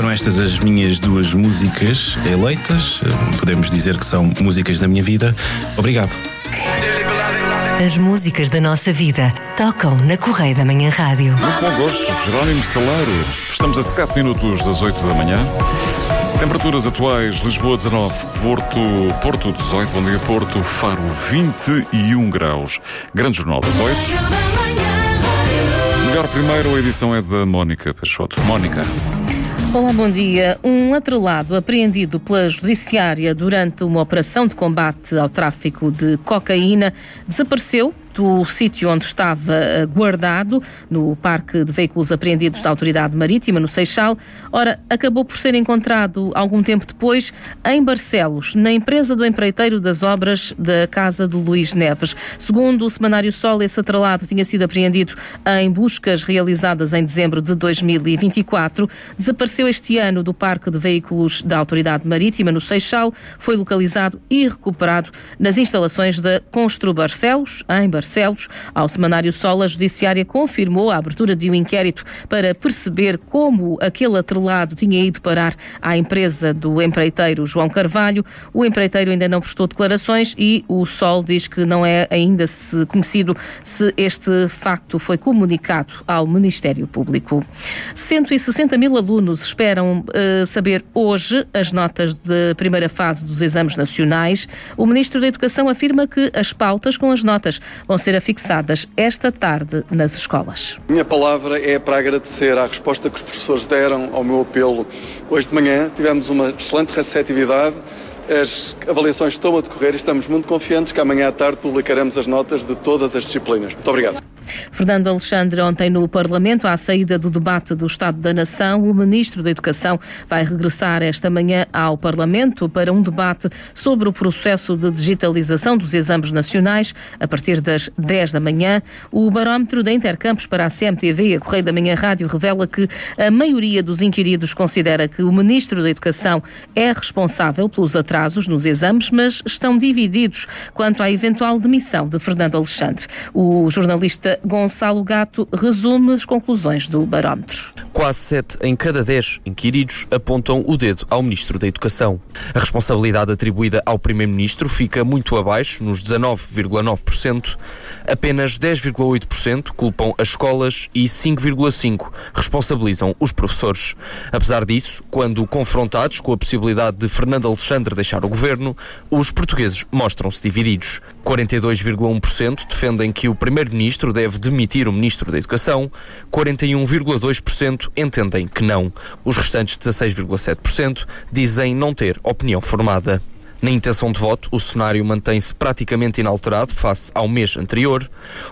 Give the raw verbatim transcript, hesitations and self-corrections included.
São estas as minhas duas músicas eleitas. Podemos dizer que são músicas da minha vida. Obrigado. As músicas da nossa vida tocam na Correia da Manhã Rádio. Muito bom gosto, Jerónimo Salaro. Estamos a sete minutos das oito da manhã. Temperaturas atuais: Lisboa dezanove, Porto, Porto dezoito, bom dia Porto, Faro vinte e um graus. Grande Jornal das oito. Melhor primeiro, a edição é da Mónica Peixoto. Mónica. Olá, bom dia. Um atrelado apreendido pela Judiciária durante uma operação de combate ao tráfico de cocaína desapareceu do sítio onde estava guardado, no parque de veículos apreendidos da Autoridade Marítima, no Seixal. Ora, acabou por ser encontrado algum tempo depois em Barcelos, na empresa do empreiteiro das obras da casa de Luís Neves. Segundo o Semanário Sol, esse atrelado tinha sido apreendido em buscas realizadas em dezembro de dois mil e vinte e quatro. Desapareceu este ano do parque de veículos da Autoridade Marítima, no Seixal. Foi localizado e recuperado nas instalações da Constru Barcelos, em Barcelos. Barcelos. Ao Semanário Sol, a Judiciária confirmou a abertura de um inquérito para perceber como aquele atrelado tinha ido parar à empresa do empreiteiro João Carvalho. O empreiteiro ainda não prestou declarações e o Sol diz que não é ainda se conhecido se este facto foi comunicado ao Ministério Público. cento e sessenta mil alunos esperam uh, saber hoje as notas da primeira fase dos exames nacionais. O Ministro da Educação afirma que as pautas com as notas vão ser afixadas esta tarde nas escolas. Minha palavra é para agradecer à resposta que os professores deram ao meu apelo. Hoje de manhã tivemos uma excelente receptividade, as avaliações estão a decorrer e estamos muito confiantes que amanhã à tarde publicaremos as notas de todas as disciplinas. Muito obrigado. Fernando Alexandre, ontem no Parlamento, à saída do debate do Estado da Nação, o Ministro da Educação vai regressar esta manhã ao Parlamento para um debate sobre o processo de digitalização dos exames nacionais a partir das dez da manhã. O barómetro da Intercampos para a C M T V e a Correia da Manhã Rádio revela que a maioria dos inquiridos considera que o Ministro da Educação é responsável pelos atrasos nos exames, mas estão divididos quanto à eventual demissão de Fernando Alexandre. O jornalista Gonçalo Gato resume as conclusões do barómetro. Quase sete em cada dez inquiridos apontam o dedo ao Ministro da Educação. A responsabilidade atribuída ao Primeiro-Ministro fica muito abaixo, nos dezanove vírgula nove por cento. Apenas dez vírgula oito por cento culpam as escolas e cinco vírgula cinco por cento responsabilizam os professores. Apesar disso, quando confrontados com a possibilidade de Fernando Alexandre deixar o governo, os portugueses mostram-se divididos. quarenta e dois vírgula um por cento defendem que o Primeiro-Ministro deve demitir o Ministro da Educação, quarenta e um vírgula dois por cento entendem que não. Os restantes dezasseis vírgula sete por cento dizem não ter opinião formada. Na intenção de voto, o cenário mantém-se praticamente inalterado face ao mês anterior.